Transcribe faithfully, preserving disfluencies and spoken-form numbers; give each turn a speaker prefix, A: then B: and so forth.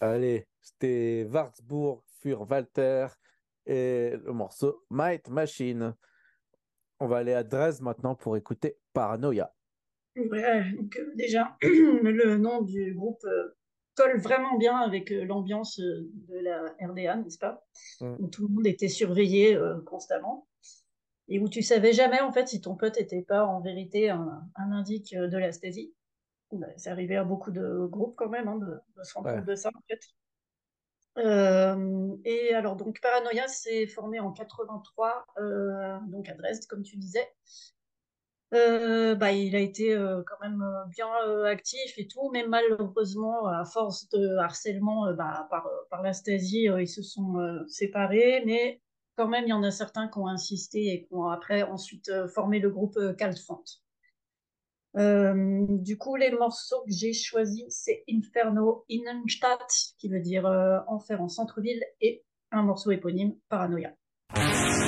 A: Allez, c'était Warzburg für Walter et le morceau Might Machine. On va aller à Dresde maintenant pour écouter Paranoia.
B: Ouais, donc euh, déjà, le nom du groupe euh, colle vraiment bien avec euh, l'ambiance euh, de la R D A, n'est-ce pas?
A: Mm.
B: Où tout le monde était surveillé euh, constamment et où tu savais jamais en fait si ton pote était pas en vérité un, un indique euh, de la Stasi. Bah, c'est arrivé à beaucoup de groupes quand même hein, de, de se rendre
A: Ouais,
B: compte de ça en fait. Euh, et alors donc Paranoia s'est formé en quatre-vingt-trois, euh, donc à Dresde comme tu disais. Euh, bah, il a été euh, quand même euh, bien euh, actif et tout, mais malheureusement, à force de harcèlement euh, bah, par, euh, par la Stasi, euh, ils se sont euh, séparés, mais quand même, il y en a certains qui ont insisté et qui ont après ensuite euh, formé le groupe euh, Kaltfront. Euh, du coup, les morceaux que j'ai choisis, c'est Inferno Innenstadt, qui veut dire euh, enfer en centre-ville, et un morceau éponyme, Paranoia.